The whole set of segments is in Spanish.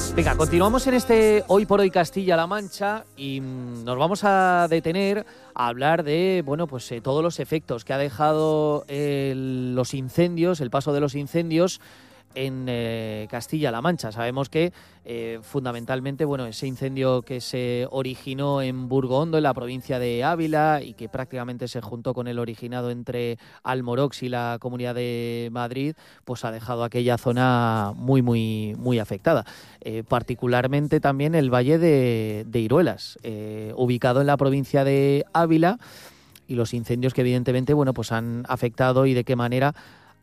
Venga, continuamos en este Hoy por Hoy Castilla-La Mancha y nos vamos a detener a hablar de, bueno, pues todos los efectos que ha dejado los incendios, el paso de los incendios en Castilla-La Mancha. Sabemos que fundamentalmente, bueno, ese incendio que se originó en Burgondo, en la provincia de Ávila, y que prácticamente se juntó con el originado entre Almorox y la Comunidad de Madrid, pues ha dejado aquella zona muy afectada. Particularmente también el Valle de Iruelas, ubicado en la provincia de Ávila, y los incendios que evidentemente, bueno, pues han afectado, y de qué manera,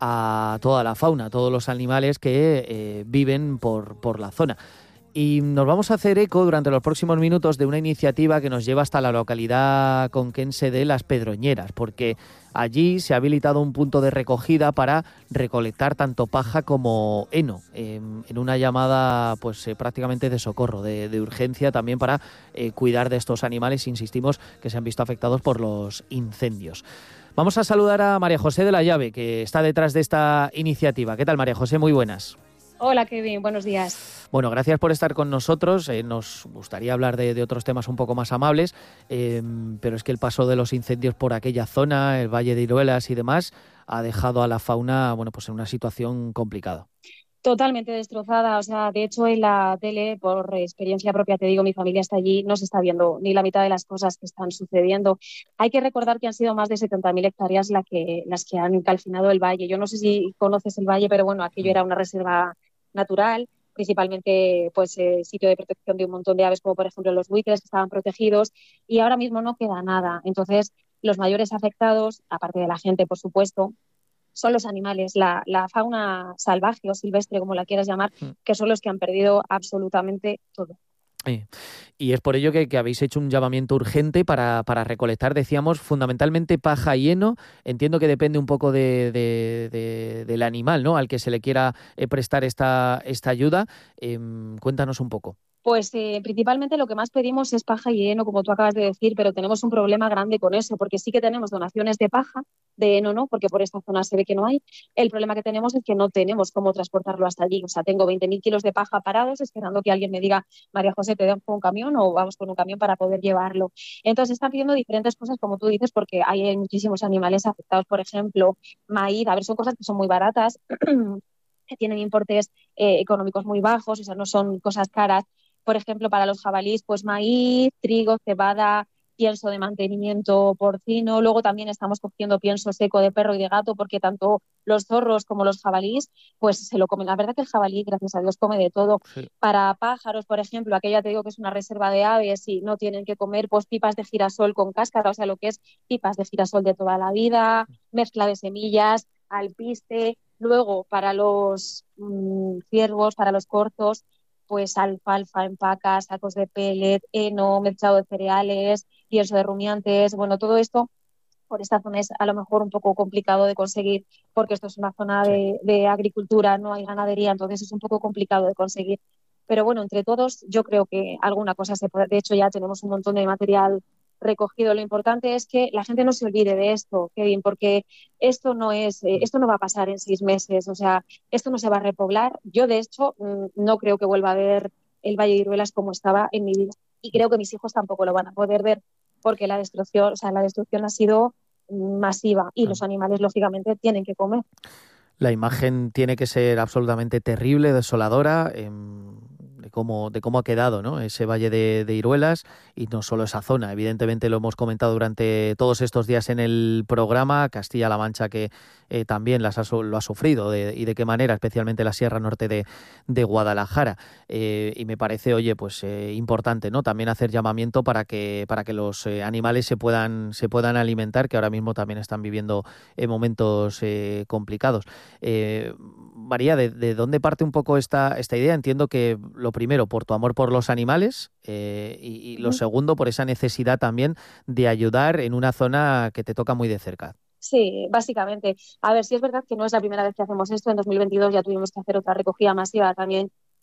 a toda la fauna, a todos los animales que viven por la zona. Y nos vamos a hacer eco durante los próximos minutos de una iniciativa que nos lleva hasta la localidad conquense de Las Pedroñeras, porque allí se ha habilitado un punto de recogida para recolectar tanto paja como heno, en una llamada pues prácticamente de socorro, de urgencia también, para cuidar de estos animales, insistimos, que se han visto afectados por los incendios. Vamos a saludar a María José de la Llave, que está detrás de esta iniciativa. ¿Qué tal, María José? Muy buenas. Hola, Kevin. Buenos días. Bueno, gracias por estar con nosotros. Nos gustaría hablar de otros temas un poco más amables, pero es que el paso de los incendios por aquella zona, el Valle de Iruelas y demás, ha dejado a la fauna, bueno, pues en una situación complicada. Totalmente destrozada. O sea, de hecho, en la tele, por experiencia propia, te digo, mi familia está allí, no se está viendo ni la mitad de las cosas que están sucediendo. Hay que recordar que han sido más de 70.000 hectáreas las que han calcinado el valle. Yo no sé si conoces el valle, pero bueno, aquello era una reserva natural, principalmente pues sitio de protección de un montón de aves, como por ejemplo los buitres, que estaban protegidos, y ahora mismo no queda nada. Entonces, los mayores afectados, aparte de la gente, por supuesto, son los animales, la fauna salvaje o silvestre, como la quieras llamar, que son los que han perdido absolutamente todo. Y es por ello que habéis hecho un llamamiento urgente para recolectar, decíamos, fundamentalmente paja y heno. Entiendo que depende un poco del animal, ¿no?, al que se le quiera prestar esta ayuda. Cuéntanos un poco. Pues principalmente lo que más pedimos es paja y heno, como tú acabas de decir, pero tenemos un problema grande con eso, porque sí que tenemos donaciones de paja, de heno no, porque por esta zona se ve que no hay. El problema que tenemos es que no tenemos cómo transportarlo hasta allí. O sea, tengo 20.000 kilos de paja parados esperando que alguien me diga, María José, te dejo un camión o vamos con un camión para poder llevarlo. Entonces están pidiendo diferentes cosas, como tú dices, porque hay muchísimos animales afectados. Por ejemplo, maíz, a ver, son cosas que son muy baratas, que tienen importes económicos muy bajos, o sea, no son cosas caras. Por ejemplo, para los jabalíes, pues maíz, trigo, cebada, pienso de mantenimiento porcino. Luego también estamos cogiendo pienso seco de perro y de gato, porque tanto los zorros como los jabalíes pues se lo comen. La verdad que el jabalí, gracias a Dios, come de todo. Sí. Para pájaros, por ejemplo, aquella te digo que es una reserva de aves y no tienen que comer, pues pipas de girasol con cáscara, o sea, lo que es pipas de girasol de toda la vida, mezcla de semillas, alpiste. Luego, para los ciervos, para los corzos, pues alfalfa en pacas, sacos de pellet, heno, mezclado de cereales, pienso de rumiantes. Bueno, todo esto por esta zona es a lo mejor un poco complicado de conseguir, porque esto es una zona de agricultura, no hay ganadería, entonces es un poco complicado de conseguir. Pero bueno, entre todos yo creo que alguna cosa se puede. De hecho, ya tenemos un montón de material recogido. Lo importante es que la gente no se olvide de esto, Kevin, porque esto no va a pasar en 6 meses, o sea, esto no se va a repoblar. Yo, de hecho, no creo que vuelva a ver el Valle de Iruelas como estaba en mi vida, y creo que mis hijos tampoco lo van a poder ver, porque la destrucción ha sido masiva y los animales, lógicamente, tienen que comer. La imagen tiene que ser absolutamente terrible, desoladora, de cómo ha quedado, ¿no?, ese Valle de Iruelas, y no solo esa zona. Evidentemente lo hemos comentado durante todos estos días en el programa. Castilla-La Mancha, que también lo ha sufrido, y de qué manera, especialmente la Sierra Norte de Guadalajara. Y me parece, oye, pues importante, ¿no?, también hacer llamamiento para que los animales se puedan alimentar, que ahora mismo también están viviendo momentos complicados. María, ¿de dónde parte un poco esta idea? Entiendo que lo primero, por tu amor por los animales, y lo segundo, por esa necesidad también de ayudar en una zona que te toca muy de cerca. Sí, básicamente. A ver, sí es verdad que no es la primera vez que hacemos esto. En 2022 ya tuvimos que hacer otra recogida masiva también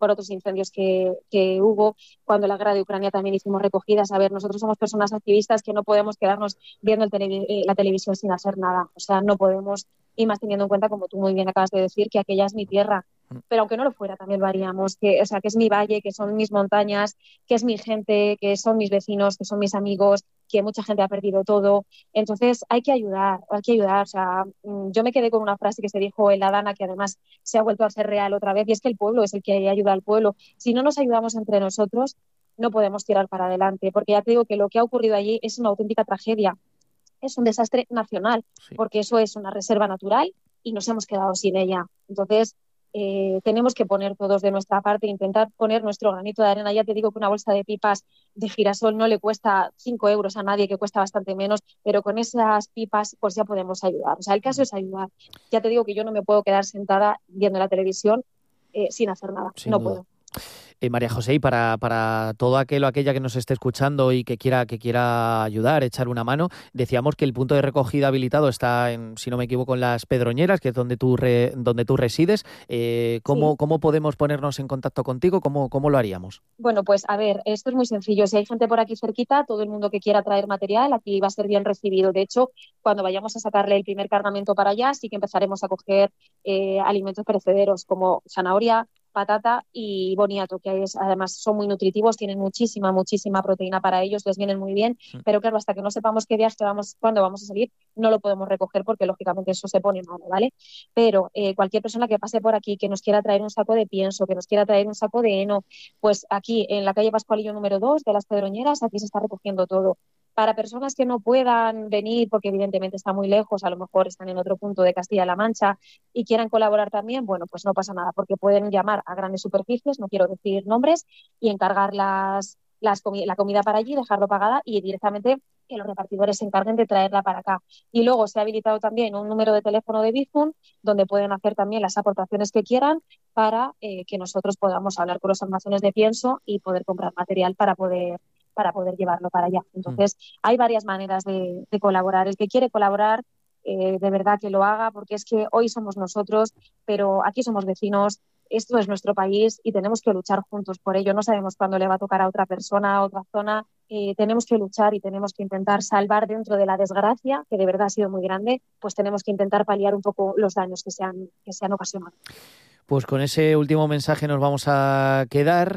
por otros incendios que hubo. Cuando la guerra de Ucrania también hicimos recogidas. A ver, nosotros somos personas activistas que no podemos quedarnos viendo la televisión sin hacer nada. O sea, no podemos, y más teniendo en cuenta, como tú muy bien acabas de decir, que aquella es mi tierra. Pero aunque no lo fuera, también lo haríamos. O sea, que es mi valle, que son mis montañas, que es mi gente, que son mis vecinos, que son mis amigos, que mucha gente ha perdido todo. Entonces hay que ayudar. O sea, yo me quedé con una frase que se dijo en la Dana, que además se ha vuelto a hacer real otra vez, y es que el pueblo es el que ayuda al pueblo. Si no nos ayudamos entre nosotros, no podemos tirar para adelante, porque ya te digo que lo que ha ocurrido allí es una auténtica tragedia. Es un desastre nacional, porque eso es una reserva natural y nos hemos quedado sin ella. Entonces, tenemos que poner todos de nuestra parte, intentar poner nuestro granito de arena. Ya te digo que una bolsa de pipas de girasol no le cuesta 5 euros a nadie, que cuesta bastante menos, pero con esas pipas pues ya podemos ayudar. O sea, el caso es ayudar. Ya te digo que yo no me puedo quedar sentada viendo la televisión sin hacer nada. Sin no duda. puedo. María José, y para todo aquel o aquella que nos esté escuchando y que quiera ayudar, echar una mano, decíamos que el punto de recogida habilitado está en, si no me equivoco, en Las Pedroñeras, que es donde tú resides. ¿Cómo podemos ponernos en contacto contigo? ¿Cómo lo haríamos? Bueno, pues a ver, esto es muy sencillo. Si hay gente por aquí cerquita, todo el mundo que quiera traer material, aquí va a ser bien recibido. De hecho, cuando vayamos a sacarle el primer cargamento para allá, sí que empezaremos a coger alimentos perecederos como zanahoria, patata y boniato, que además son muy nutritivos, tienen muchísima proteína para ellos, les vienen muy bien, pero claro, hasta que no sepamos qué días cuándo vamos a salir, no lo podemos recoger porque lógicamente eso se pone malo, ¿vale? Pero cualquier persona que pase por aquí, que nos quiera traer un saco de pienso, que nos quiera traer un saco de heno, pues aquí en la calle Pascualillo número 2 de Las Pedroñeras, aquí se está recogiendo todo. Para personas que no puedan venir, porque evidentemente está muy lejos, a lo mejor están en otro punto de Castilla-La Mancha y quieran colaborar también, bueno, pues no pasa nada, porque pueden llamar a grandes superficies, no quiero decir nombres, y encargar la comida para allí, dejarlo pagada y directamente que los repartidores se encarguen de traerla para acá. Y luego se ha habilitado también un número de teléfono de Bizum, donde pueden hacer también las aportaciones que quieran para que nosotros podamos hablar con los almacenes de pienso y poder comprar material para poder llevarlo para allá. Entonces, hay varias maneras de colaborar. El que quiere colaborar, de verdad que lo haga, porque es que hoy somos nosotros, pero aquí somos vecinos, esto es nuestro país y tenemos que luchar juntos por ello. No sabemos cuándo le va a tocar a otra persona, a otra zona. Tenemos que luchar y tenemos que intentar salvar dentro de la desgracia, que de verdad ha sido muy grande, pues tenemos que intentar paliar un poco los daños que se han ocasionado. Pues con ese último mensaje nos vamos a quedar.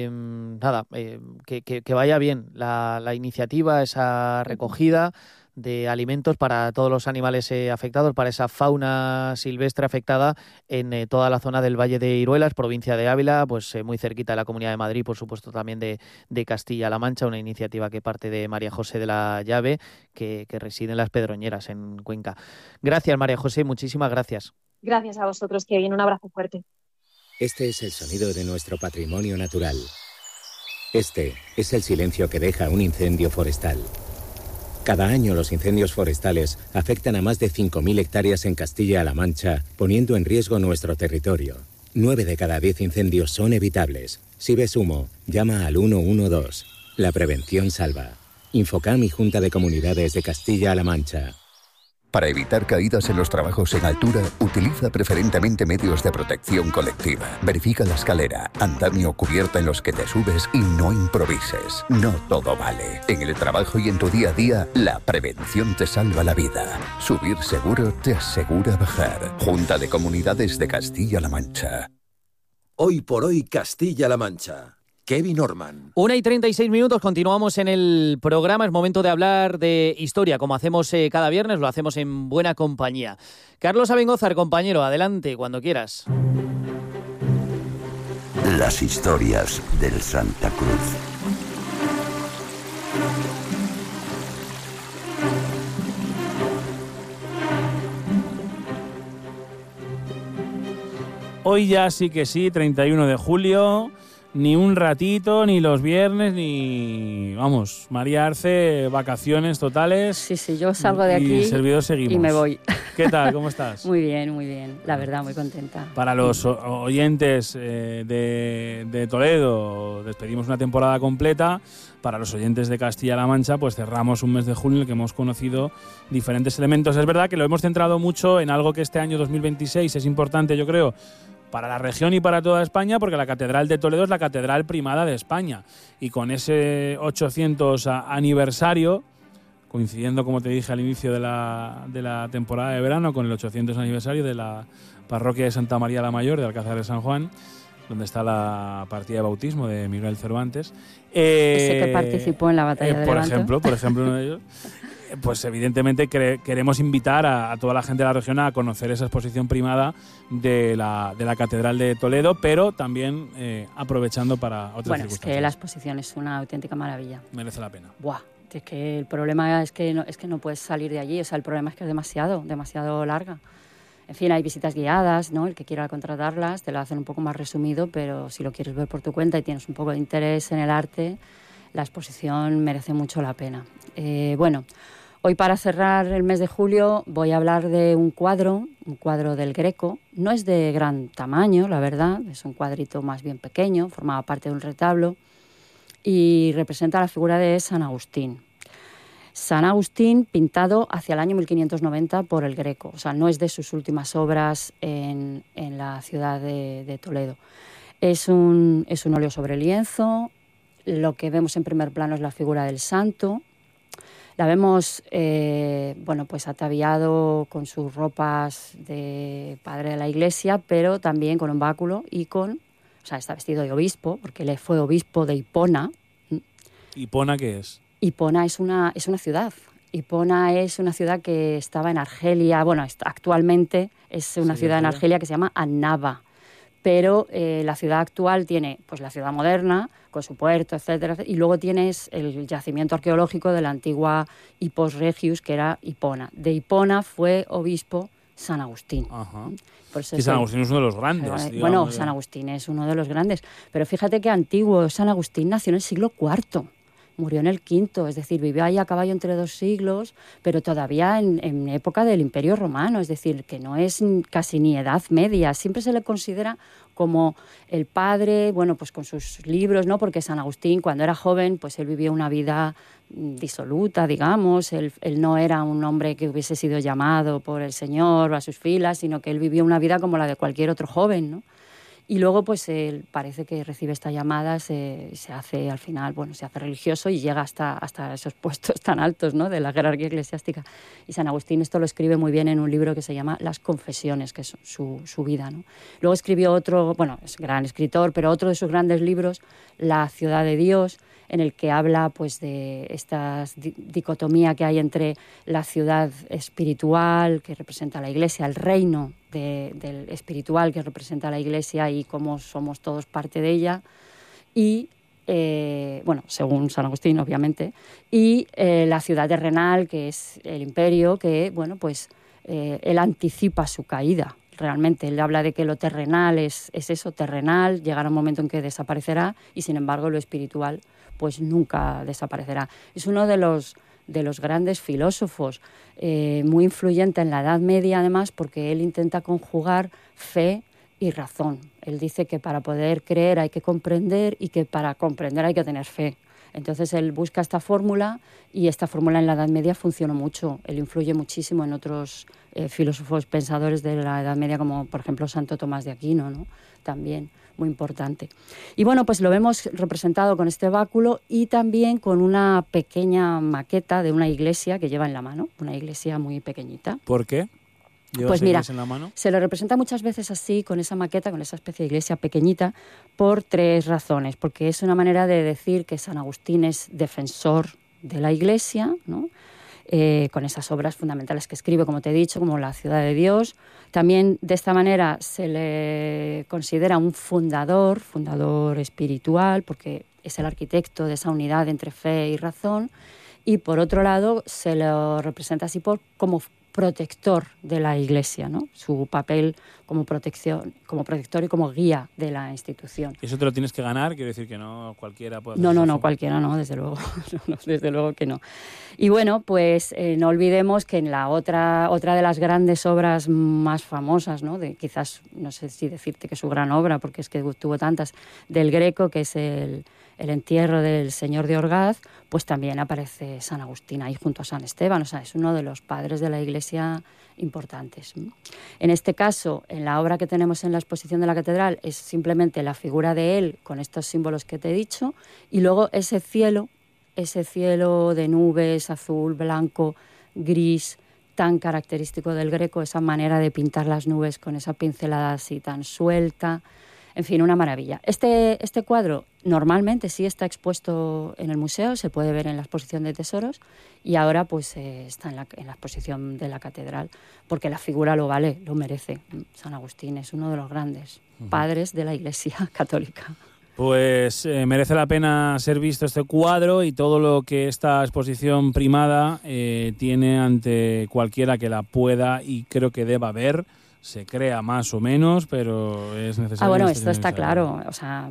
Que vaya bien la iniciativa, esa recogida de alimentos para todos los animales afectados, para esa fauna silvestre afectada en toda la zona del Valle de Iruelas, provincia de Ávila, pues muy cerquita de la Comunidad de Madrid, por supuesto también de Castilla-La Mancha, una iniciativa que parte de María José de la Llave, que reside en Las Pedroñeras, en Cuenca. Gracias, María José, muchísimas gracias. Gracias a vosotros, Kevin, un abrazo fuerte. Este es el sonido de nuestro patrimonio natural. Este es el silencio que deja un incendio forestal. Cada año los incendios forestales afectan a más de 5.000 hectáreas en Castilla-La Mancha, poniendo en riesgo nuestro territorio. 9 de cada 10 incendios son evitables. Si ves humo, llama al 112. La prevención salva. Infocam y Junta de Comunidades de Castilla-La Mancha. Para evitar caídas en los trabajos en altura, utiliza preferentemente medios de protección colectiva. Verifica la escalera, andamio o cubierta en los que te subes y no improvises. No todo vale. En el trabajo y en tu día a día, la prevención te salva la vida. Subir seguro te asegura bajar. Junta de Comunidades de Castilla-La Mancha. Hoy por hoy Castilla-La Mancha. Kevin Orman. 1:36, continuamos en el programa. Es momento de hablar de historia, como hacemos cada viernes, lo hacemos en buena compañía. Carlos Abengózar, compañero, adelante, cuando quieras. Las historias del Santa Cruz. Hoy ya sí que sí, 31 de julio... Ni un ratito, ni los viernes, ni... Vamos, María Arce, vacaciones totales. Sí, yo salgo de aquí servidor seguimos. Y me voy. ¿Qué tal? ¿Cómo estás? Muy bien. La verdad, muy contenta. Para los oyentes de Toledo, despedimos una temporada completa. Para los oyentes de Castilla-La Mancha, pues cerramos un mes de junio en el que hemos conocido diferentes elementos. Es verdad que lo hemos centrado mucho en algo que este año 2026 es importante, yo creo, para la región y para toda España, porque la Catedral de Toledo es la catedral primada de España. Y con ese 800 aniversario, coincidiendo, como te dije al inicio de la temporada de verano, con el 800 aniversario de la parroquia de Santa María la Mayor, de Alcázar de San Juan, donde está la partida de bautismo de Miguel Cervantes. Ese que participó en la batalla de Levanto. Por ejemplo, uno de ellos. Pues evidentemente queremos invitar a toda la gente de la región a conocer esa exposición primada de la Catedral de Toledo, pero también aprovechando para otras circunstancias. Es que la exposición es una auténtica maravilla. Merece la pena. Buah, es que el problema es que no puedes salir de allí, o sea, el problema es que es demasiado larga. En fin, hay visitas guiadas, ¿no? El que quiera contratarlas te lo hacen un poco más resumido, pero si lo quieres ver por tu cuenta y tienes un poco de interés en el arte, la exposición merece mucho la pena. Hoy para cerrar el mes de julio voy a hablar de un cuadro del Greco. No es de gran tamaño, la verdad, es un cuadrito más bien pequeño, formaba parte de un retablo y representa la figura de San Agustín. San Agustín pintado hacia el año 1590 por el Greco, o sea, no es de sus últimas obras en la ciudad de Toledo. Es un óleo sobre lienzo, lo que vemos en primer plano es la figura del santo. La vemos pues ataviado con sus ropas de padre de la iglesia, pero también con un báculo y está vestido de obispo, porque él fue obispo de Hipona. ¿Hipona qué es? Hipona es una ciudad. Hipona es una ciudad que estaba en Argelia. Bueno, actualmente es una ciudad en Argelia que se llama Annaba. Pero la ciudad actual tiene pues la ciudad moderna, con su puerto, etcétera, y luego tienes el yacimiento arqueológico de la antigua Hippos Regius, que era Hipona. De Hipona fue obispo San Agustín. Ajá. Y San Agustín es uno de los grandes. Bueno, San Agustín es uno de los grandes. Pero fíjate que antiguo San Agustín nació en el siglo IV. Murió en el V, es decir, vivió ahí a caballo entre 2 siglos, pero todavía en época del Imperio Romano, es decir, que no es casi ni Edad Media. Siempre se le considera como el padre, pues con sus libros, ¿no? Porque San Agustín, cuando era joven, pues él vivió una vida disoluta, digamos. Él no era un hombre que hubiese sido llamado por el Señor o a sus filas, sino que él vivió una vida como la de cualquier otro joven, ¿no? Y luego, pues él parece que recibe esta llamada, se hace al final, se hace religioso y llega hasta esos puestos tan altos, ¿no? De la jerarquía eclesiástica. Y San Agustín esto lo escribe muy bien en un libro que se llama Las Confesiones, que es su vida, ¿no? Luego escribió otro, es gran escritor, pero otro de sus grandes libros, La Ciudad de Dios, en el que habla pues de esta dicotomía que hay entre la ciudad espiritual, que representa la Iglesia, el reino del espiritual, que representa la Iglesia, y cómo somos todos parte de ella, y según San Agustín, obviamente, y la ciudad terrenal, que es el imperio, que él anticipa su caída. Realmente él habla de que lo terrenal es eso, terrenal, llegará un momento en que desaparecerá, y sin embargo lo espiritual pues nunca desaparecerá. Es uno de los grandes filósofos, muy influyente en la Edad Media además, porque él intenta conjugar fe y razón. Él dice que para poder creer hay que comprender, y que para comprender hay que tener fe. Entonces él busca esta fórmula, y esta fórmula en la Edad Media funcionó mucho. Él influye muchísimo en otros filósofos pensadores de la Edad Media, como por ejemplo Santo Tomás de Aquino, ¿no? También muy importante. Y pues lo vemos representado con este báculo y también con una pequeña maqueta de una iglesia que lleva en la mano, una iglesia muy pequeñita. ¿Por qué? Pues mira, en la mano? Se lo representa muchas veces así, con esa maqueta, con esa especie de iglesia pequeñita, por 3 razones. Porque es una manera de decir que San Agustín es defensor de la iglesia, ¿no? Con esas obras fundamentales que escribe, como te he dicho, como La Ciudad de Dios. También de esta manera se le considera un fundador espiritual, porque es el arquitecto de esa unidad entre fe y razón. Y por otro lado se lo representa así como protector de la Iglesia, ¿no? Su papel como protector y como guía de la institución. ¿Eso te lo tienes que ganar? Quiero decir que no cualquiera puede hacer No, eso. cualquiera no, desde luego. No, desde luego que no. Y no olvidemos que en la otra de las grandes obras más famosas, ¿no? Quizás, no sé si decirte que es su gran obra, porque es que tuvo tantas, del Greco, que es el entierro del Señor de Orgaz, pues también aparece San Agustín ahí junto a San Esteban. O sea, es uno de los padres de la Iglesia importantes. En este caso, en la obra que tenemos en la exposición de la catedral, es simplemente la figura de él con estos símbolos que te he dicho, y luego ese cielo de nubes, azul, blanco, gris, tan característico del Greco, esa manera de pintar las nubes con esa pincelada así tan suelta. En fin, una maravilla. Este cuadro normalmente sí está expuesto en el museo, se puede ver en la exposición de tesoros, y ahora pues está en la exposición de la catedral, porque la figura lo vale, lo merece. San Agustín es uno de los grandes padres de la Iglesia católica. Pues merece la pena ser visto este cuadro y todo lo que esta exposición primada tiene ante cualquiera que la pueda y creo que deba ver. Se crea más o menos, pero es necesario. Bueno, esto está claro. O sea,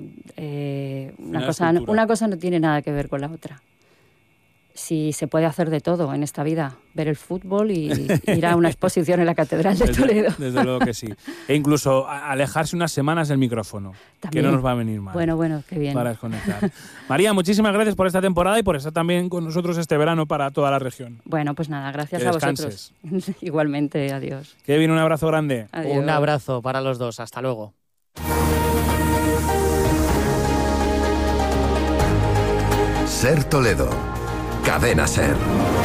una cosa no tiene nada que ver con la otra. Si se puede hacer de todo en esta vida, ver el fútbol y ir a una exposición en la Catedral de Toledo. Desde luego que sí. E incluso alejarse unas semanas del micrófono, también, que no nos va a venir mal. Bueno, qué bien. Para desconectar. María, muchísimas gracias por esta temporada y por estar también con nosotros este verano para toda la región. Bueno, pues nada, gracias que a descanses. vosotros. Igualmente, adiós. Kevin, un abrazo grande. Adiós. Un abrazo para los dos. Hasta luego. Ser Toledo. Cadena Ser.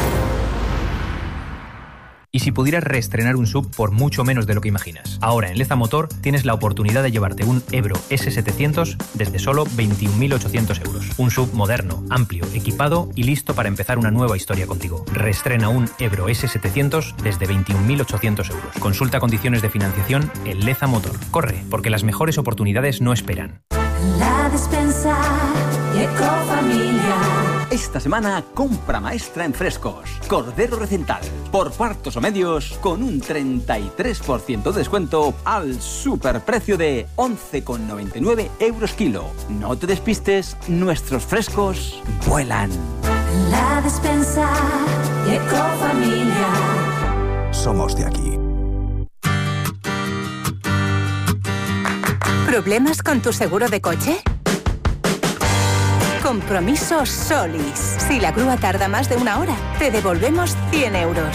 Y si pudieras reestrenar un SUV por mucho menos de lo que imaginas. Ahora en Leza Motor tienes la oportunidad de llevarte un Ebro S700 desde solo 21.800 euros. Un SUV moderno, amplio, equipado y listo para empezar una nueva historia contigo. Reestrena un Ebro S700 desde 21.800 euros. Consulta condiciones de financiación en Leza Motor. Corre, porque las mejores oportunidades no esperan. La Despensa y Ecofamilia. Esta semana, compra maestra en frescos. Cordero Recental, por cuartos o medios, con un 33% de descuento al superprecio de 11,99 euros kilo. No te despistes, nuestros frescos vuelan. La Despensa y Ecofamilia. Somos de aquí. ¿Problemas con tu seguro de coche? Compromiso Solis. Si la grúa tarda más de una hora, te devolvemos 100 euros.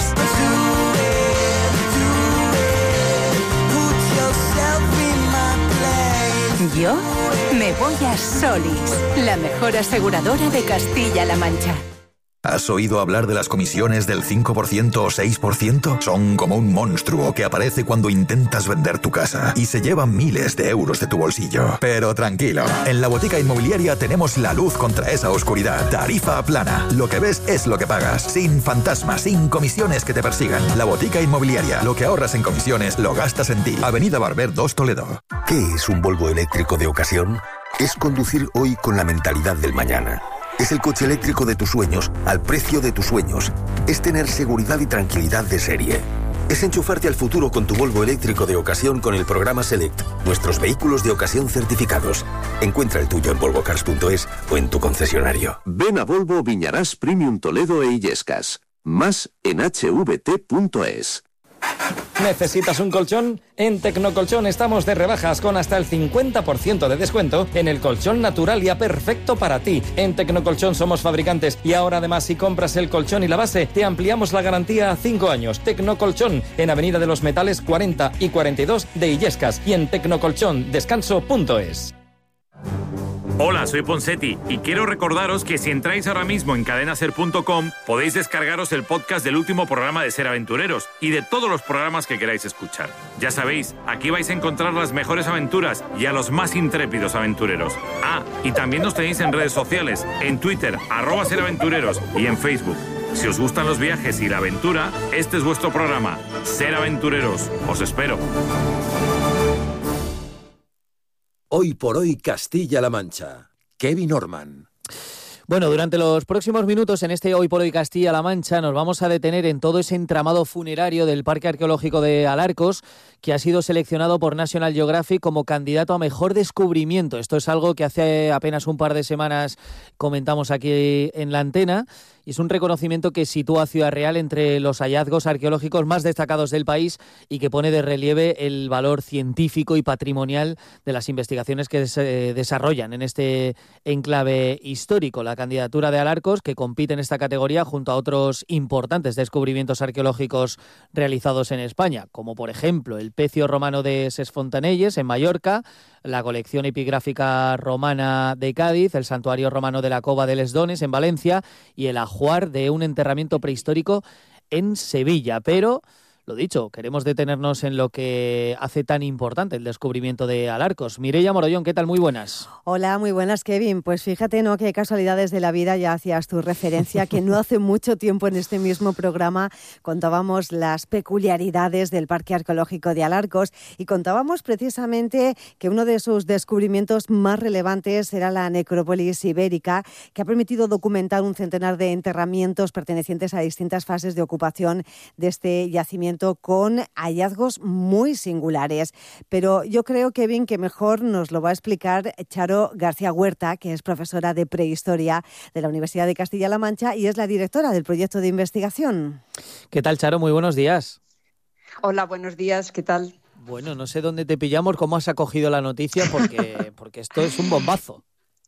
Yo me voy a Solis, la mejor aseguradora de Castilla-La Mancha. ¿Has oído hablar de las comisiones del 5% o 6%? Son como un monstruo que aparece cuando intentas vender tu casa y se llevan miles de euros de tu bolsillo. Pero tranquilo, en la Botica Inmobiliaria tenemos la luz contra esa oscuridad. Tarifa plana. Lo que ves es lo que pagas. Sin fantasmas, sin comisiones que te persigan. La Botica Inmobiliaria. Lo que ahorras en comisiones lo gastas en ti. Avenida Barber 2 Toledo. ¿Qué es un Volvo eléctrico de ocasión? Es conducir hoy con la mentalidad del mañana. Es el coche eléctrico de tus sueños, al precio de tus sueños. Es tener seguridad y tranquilidad de serie. Es enchufarte al futuro con tu Volvo eléctrico de ocasión con el programa Select. Nuestros vehículos de ocasión certificados. Encuentra el tuyo en volvocars.es o en tu concesionario. Ven a Volvo Viñarás Premium Toledo e Illescas. Más en hvt.es. ¿Necesitas un colchón? En Tecnocolchón estamos de rebajas con hasta el 50% de descuento en el colchón Naturalia perfecto para ti. En Tecnocolchón somos fabricantes y ahora además si compras el colchón y la base te ampliamos la garantía a 5 años. Tecnocolchón en Avenida de los Metales 40 y 42 de Illescas y en tecnocolchondescanso.es. Hola, soy Ponsetti y quiero recordaros que si entráis ahora mismo en cadenaser.com podéis descargaros el podcast del último programa de Ser Aventureros y de todos los programas que queráis escuchar. Ya sabéis, aquí vais a encontrar las mejores aventuras y a los más intrépidos aventureros. Ah, y también nos tenéis en redes sociales, en Twitter, @seraventureros y en Facebook. Si os gustan los viajes y la aventura, este es vuestro programa, Ser Aventureros. Os espero. Hoy por hoy Castilla-La Mancha. Kevin Norman. Bueno, durante los próximos minutos en este Hoy por Hoy Castilla-La Mancha nos vamos a detener en todo ese entramado funerario del Parque Arqueológico de Alarcos, que ha sido seleccionado por National Geographic como candidato a mejor descubrimiento. Esto es algo que hace apenas un par de semanas comentamos aquí en la antena. Y es un reconocimiento que sitúa a Ciudad Real entre los hallazgos arqueológicos más destacados del país y que pone de relieve el valor científico y patrimonial de las investigaciones que se desarrollan en este enclave histórico. La la candidatura de Alarcos, que compite en esta categoría junto a otros importantes descubrimientos arqueológicos realizados en España, como por ejemplo el pecio romano de Ses Fontanelles en Mallorca, la colección epigráfica romana de Cádiz, el santuario romano de la Cova de Les Dones en Valencia y el ajuar de un enterramiento prehistórico en Sevilla. Pero, lo dicho, queremos detenernos en lo que hace tan importante el descubrimiento de Alarcos. Mireia Morollón, ¿qué tal? Muy buenas. Hola, muy buenas, Kevin. Pues fíjate, ¿no?, qué casualidades de la vida, ya hacías tu referencia, que no hace mucho tiempo en este mismo programa contábamos las peculiaridades del Parque Arqueológico de Alarcos y contábamos precisamente que uno de sus descubrimientos más relevantes era la necrópolis ibérica, que ha permitido documentar un centenar de enterramientos pertenecientes a distintas fases de ocupación de este yacimiento, con hallazgos muy singulares. Pero yo creo, Kevin, que mejor nos lo va a explicar Charo García Huerta, que es profesora de prehistoria de la Universidad de Castilla-La Mancha y es la directora del proyecto de investigación. ¿Qué tal, Charo? Muy buenos días. Hola, buenos días. ¿Qué tal? Bueno, no sé dónde te pillamos, cómo has acogido la noticia, porque esto es un bombazo.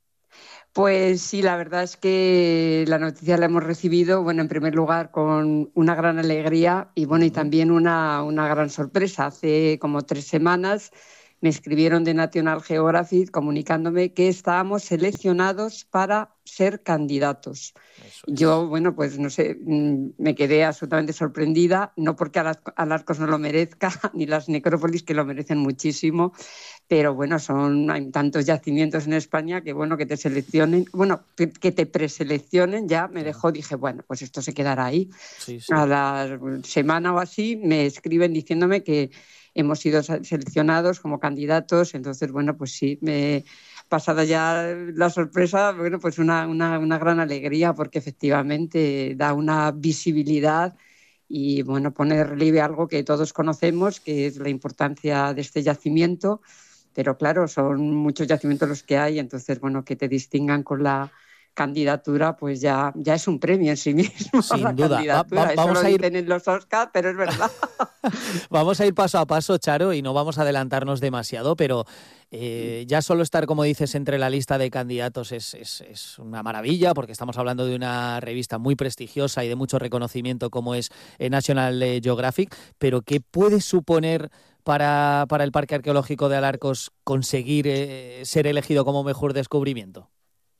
Pues sí, la verdad es que la noticia la hemos recibido, bueno, en primer lugar con una gran alegría y bueno, y también una gran sorpresa. Hace como 3 semanas me escribieron de National Geographic comunicándome que estábamos seleccionados para ser candidatos. Yo, bueno, pues no sé, me quedé absolutamente sorprendida, no porque Alarcos no lo merezca, ni las necrópolis, que lo merecen muchísimo, pero bueno, hay tantos yacimientos en España que bueno, que te seleccionen, bueno, que te preseleccionen, ya me dejó, dije, bueno, pues esto se quedará ahí. Sí. A la semana o así me escriben diciéndome que hemos sido seleccionados como candidatos, entonces bueno, pues sí, pasada ya la sorpresa, bueno, pues una gran alegría, porque efectivamente da una visibilidad y bueno, pone de relieve algo que todos conocemos, que es la importancia de este yacimiento, pero claro, son muchos yacimientos los que hay, entonces bueno, que te distingan con la candidatura, pues ya es un premio en sí mismo. Sin la duda. Vamos a ir en los Oscar, pero es verdad. Vamos a ir paso a paso, Charo, y no vamos a adelantarnos demasiado, pero ya solo estar, como dices, entre la lista de candidatos es una maravilla, porque estamos hablando de una revista muy prestigiosa y de mucho reconocimiento como es National Geographic, pero ¿qué puede suponer para el Parque Arqueológico de Alarcos conseguir ser elegido como mejor descubrimiento?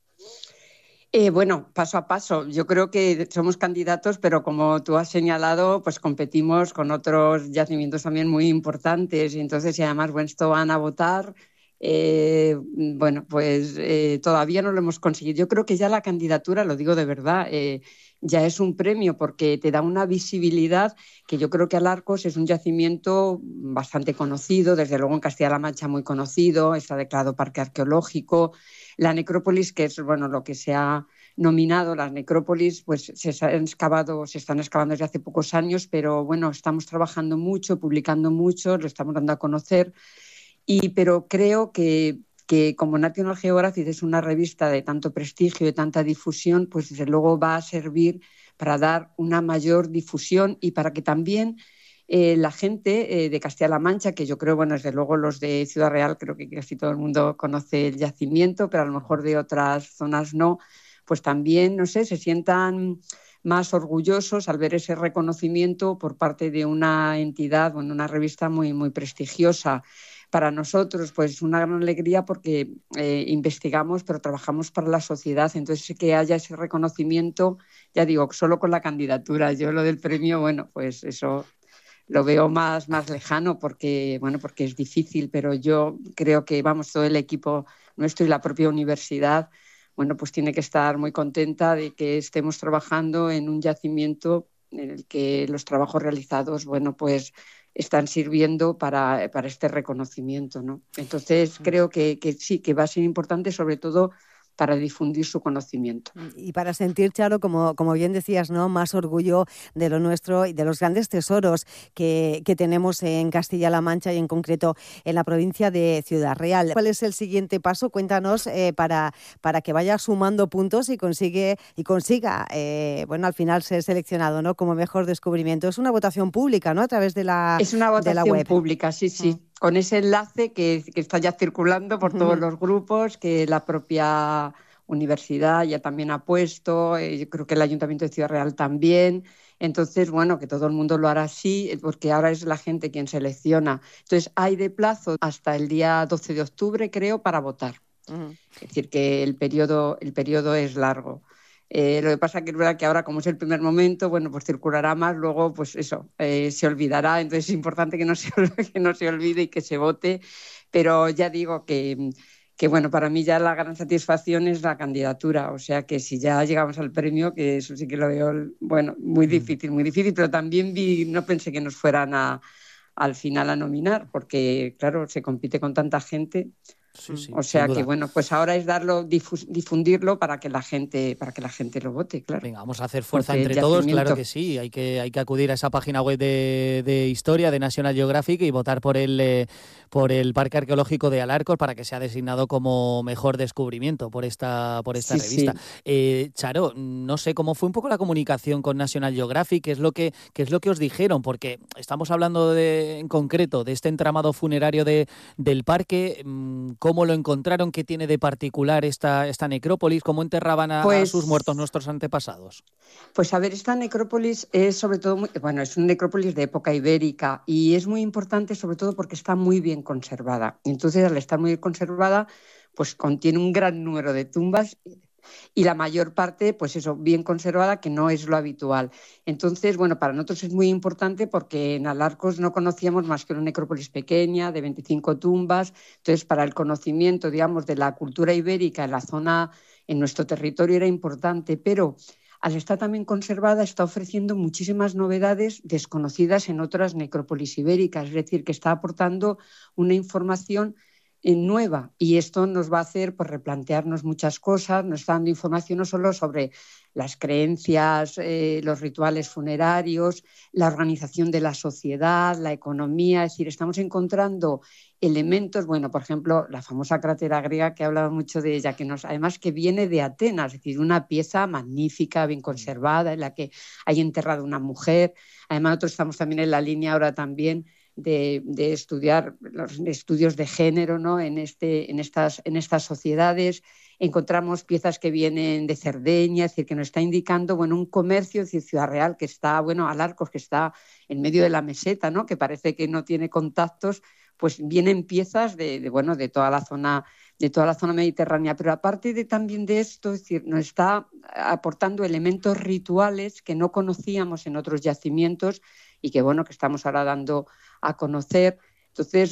Bueno, paso a paso. Yo creo que somos candidatos, pero como tú has señalado, pues competimos con otros yacimientos también muy importantes y entonces, y además, bueno, esto van a votar. Bueno, pues todavía no lo hemos conseguido. Yo creo que ya la candidatura, lo digo de verdad, ya es un premio porque te da una visibilidad que yo creo que Alarcos es un yacimiento bastante conocido, desde luego en Castilla-La Mancha muy conocido, está declarado parque arqueológico. La necrópolis, que es bueno lo que se ha nominado, las necrópolis, pues se están excavando desde hace pocos años, pero bueno, estamos trabajando mucho, publicando mucho, lo estamos dando a conocer. Pero creo que como National Geographic es una revista de tanto prestigio y de tanta difusión, pues desde luego va a servir para dar una mayor difusión y para que también la gente de Castilla-La Mancha, que yo creo, bueno, desde luego los de Ciudad Real, creo que casi todo el mundo conoce el yacimiento, pero a lo mejor de otras zonas no, pues también, no sé, se sientan más orgullosos al ver ese reconocimiento por parte de una entidad, bueno, una revista muy, muy prestigiosa. Para nosotros, pues una gran alegría porque investigamos, pero trabajamos para la sociedad. Entonces, que haya ese reconocimiento, ya digo, solo con la candidatura. Yo lo del premio, bueno, pues eso lo veo más lejano porque es difícil, pero yo creo que, vamos, todo el equipo nuestro y la propia universidad, bueno, pues tiene que estar muy contenta de que estemos trabajando en un yacimiento en el que los trabajos realizados, bueno, pues están sirviendo para este reconocimiento, ¿no? Entonces creo que sí, que va a ser importante, sobre todo para difundir su conocimiento. Y para sentir, Charo, como bien decías, ¿no?, más orgullo de lo nuestro y de los grandes tesoros que tenemos en Castilla-La Mancha y en concreto en la provincia de Ciudad Real. ¿Cuál es el siguiente paso? Cuéntanos para que vaya sumando puntos y consiga, bueno, al final ser seleccionado, ¿no?, como mejor descubrimiento. Es una votación pública, ¿no?, a través de la web. Es una votación pública, sí. Con ese enlace que está ya circulando por todos los grupos, que la propia universidad ya también ha puesto, yo creo que el Ayuntamiento de Ciudad Real también. Entonces, bueno, que todo el mundo lo hará así, porque ahora es la gente quien selecciona. Entonces, hay de plazo hasta el día 12 de octubre, creo, para votar. Es decir, que el periodo es largo. Lo que pasa que es verdad que ahora, como es el primer momento, bueno, pues circulará más, luego pues eso, se olvidará, entonces es importante que no se olvide y que se vote, pero ya digo que bueno, para mí ya la gran satisfacción es la candidatura, o sea que si ya llegamos al premio, que eso sí que lo veo, bueno, muy difícil, pero también no pensé que nos fueran al final a nominar, porque claro, se compite con tanta gente. Sí, o sea que bueno, pues ahora es difundirlo para que la gente lo vote, claro. Venga, vamos a hacer fuerza entre todos, claro que sí. Hay que acudir a esa página web de historia de National Geographic y votar por el Parque Arqueológico de Alarcos para que sea designado como mejor descubrimiento por esta revista. Sí. Charo, no sé cómo fue un poco la comunicación con National Geographic, qué es lo que os dijeron, porque estamos hablando en concreto de este entramado funerario del parque. ¿Cómo lo encontraron? ¿Qué tiene de particular esta necrópolis? ¿Cómo enterraban a sus muertos nuestros antepasados? Pues a ver, esta necrópolis es sobre todo, es una necrópolis de época ibérica y es muy importante sobre todo porque está muy bien conservada. Entonces, al estar muy bien conservada, pues contiene un gran número de tumbas y la mayor parte, pues eso, bien conservada, que no es lo habitual. Entonces, bueno, para nosotros es muy importante porque en Alarcos no conocíamos más que una necrópolis pequeña de 25 tumbas. Entonces, para el conocimiento, digamos, de la cultura ibérica en la zona, en nuestro territorio era importante, pero al estar también conservada está ofreciendo muchísimas novedades desconocidas en otras necrópolis ibéricas, es decir, que está aportando una información nueva, y esto nos va a hacer pues replantearnos muchas cosas. Nos está dando información no solo sobre las creencias, los rituales funerarios, la organización de la sociedad, la economía, es decir, estamos encontrando elementos, bueno, por ejemplo, la famosa crátera griega que he hablado mucho de ella, además que viene de Atenas, es decir, una pieza magnífica, bien conservada, en la que hay enterrada una mujer. Además, nosotros estamos también en la línea ahora también de estudiar los estudios de género, ¿no? en estas sociedades. Encontramos piezas que vienen de Cerdeña, es decir, que nos está indicando un comercio, es decir, Ciudad Real, que está, Alarcos, que está en medio de la meseta, ¿no? Que parece que no tiene contactos, pues vienen piezas de toda la zona mediterránea. Pero aparte también de esto, es decir, nos está aportando elementos rituales que no conocíamos en otros yacimientos y que estamos ahora dando a conocer. Entonces,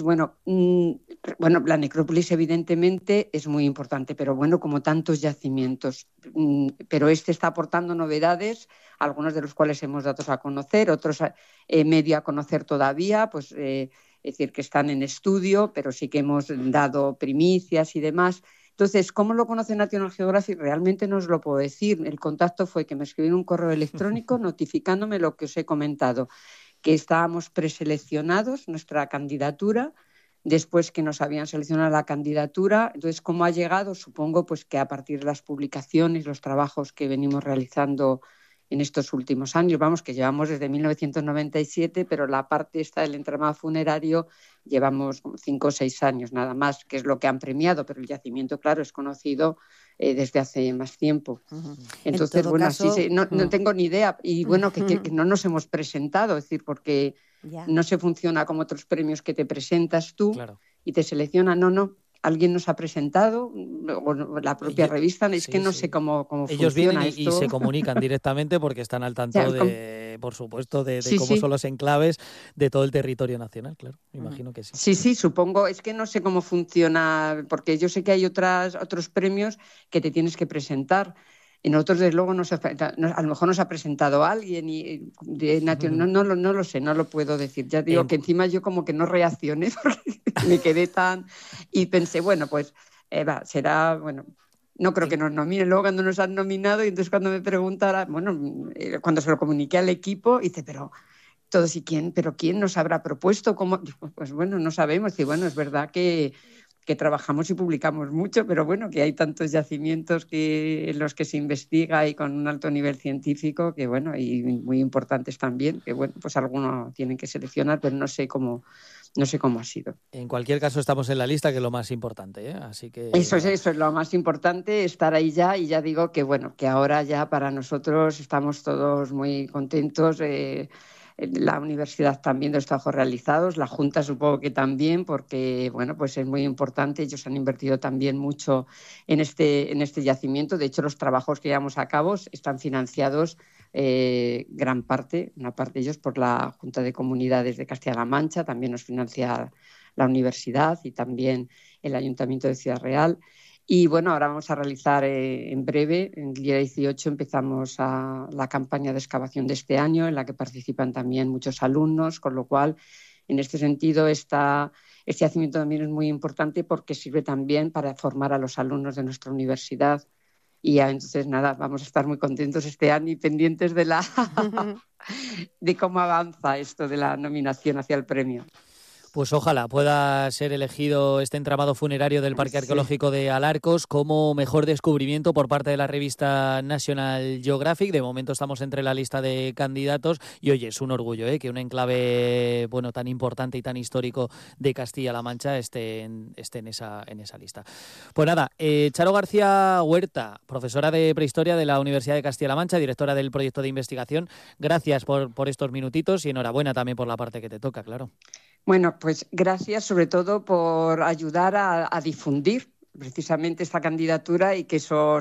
la necrópolis evidentemente es muy importante, pero como tantos yacimientos. Pero este está aportando novedades, algunos de los cuales hemos dado a conocer, otros medio a conocer todavía, es decir, que están en estudio, pero sí que hemos dado primicias y demás. Entonces, ¿cómo lo conoce National Geographic? Realmente no os lo puedo decir. El contacto fue que me escribieron un correo electrónico notificándome lo que os he comentado, que estábamos preseleccionados, nuestra candidatura, después que nos habían seleccionado la candidatura. Entonces, ¿cómo ha llegado? Supongo que a partir de las publicaciones, los trabajos que venimos realizando en estos últimos años, que llevamos desde 1997, pero la parte esta del entramado funerario llevamos 5 o 6 años nada más, que es lo que han premiado, pero el yacimiento, claro, es conocido desde hace más tiempo. Entonces, caso, no tengo ni idea. Y que no nos hemos presentado, es decir, porque no se funciona como otros premios que te presentas tú y te seleccionan. No. Alguien nos ha presentado, o la propia revista, no sé cómo funciona. Ellos vienen esto. Y se comunican directamente porque están al tanto por supuesto, de cómo son los enclaves de todo el territorio nacional, claro, me imagino que sí. Sí, supongo, es que no sé cómo funciona, porque yo sé que hay otros premios que te tienes que presentar. En otros, desde luego, a lo mejor nos ha presentado alguien y no lo sé, no lo puedo decir. Ya digo que encima yo como que no reaccioné porque me quedé y pensé, será, no creo que nos nominen. Luego cuando nos han nominado y entonces cuando me preguntara, cuando se lo comuniqué al equipo, dice, pero todos, ¿y quién? ¿Pero quién nos habrá propuesto? ¿Cómo? Pues no sabemos. Y es verdad que trabajamos y publicamos mucho, pero que hay tantos yacimientos en los que se investiga y con un alto nivel científico y muy importantes también, que algunos tienen que seleccionar, pero no sé cómo No sé cómo ha sido. En cualquier caso, estamos en la lista, que es lo más importante, ¿eh? Así que... Eso es lo más importante, estar ahí ya. Y ya digo que, bueno, que ahora ya para nosotros estamos todos muy contentos. La universidad también de los trabajos realizados, la Junta supongo que también, porque, bueno, pues es muy importante. Ellos han invertido también mucho en este yacimiento. De hecho, los trabajos que llevamos a cabo están financiados una parte de ellos por la Junta de Comunidades de Castilla-La Mancha, también nos financia la universidad y también el Ayuntamiento de Ciudad Real. Y bueno, ahora vamos a realizar en breve, el día 18 empezamos la campaña de excavación de este año, en la que participan también muchos alumnos, con lo cual, en este sentido, este yacimiento también es muy importante porque sirve también para formar a los alumnos de nuestra universidad. Y ya, entonces, nada, vamos a estar muy contentos este año y pendientes de cómo avanza esto de la nominación hacia el premio. Pues ojalá pueda ser elegido este entramado funerario del Parque Arqueológico de Alarcos como mejor descubrimiento por parte de la revista National Geographic. De momento estamos entre la lista de candidatos y, oye, es un orgullo que un enclave tan importante y tan histórico de Castilla-La Mancha esté en esa lista. Pues nada, Charo García Huerta, profesora de Prehistoria de la Universidad de Castilla-La Mancha, directora del proyecto de investigación, gracias por estos minutitos y enhorabuena también por la parte que te toca, claro. Bueno, pues gracias sobre todo por ayudar a difundir precisamente esta candidatura y que esos